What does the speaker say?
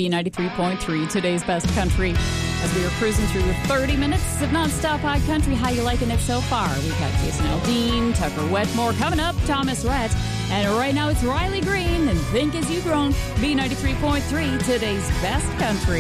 B93.3, today's best country. As we are cruising through 30 minutes of nonstop high country, how you liking it so far? We've got Jason Aldean, Tucker Wetmore, coming up, Thomas Rhett. And right now it's Riley Green and Think As You've Grown, B93.3, today's best country.